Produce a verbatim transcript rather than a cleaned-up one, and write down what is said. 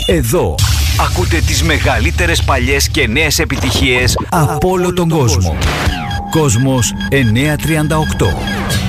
Εδώ ακούτε τις μεγαλύτερες παλιές και νέες επιτυχίες από όλο τον κόσμο. Κόσμος εννιακόσια τριάντα οκτώ.